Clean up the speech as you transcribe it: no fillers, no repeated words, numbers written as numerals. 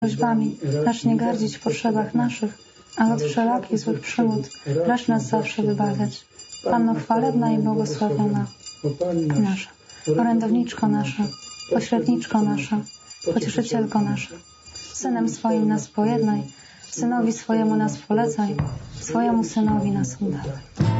prośbami, racz nie gardzić w potrzebach naszych, ale od wszelakich złych przygód racz nas zawsze wybawiać. Panno chwalebna i błogosławiona nasza, orędowniczko nasza, pośredniczko nasza, pocieszycielko nasza, Synem swoim nas pojednaj, Synowi swojemu nas polecaj, swojemu Synowi nas oddawaj.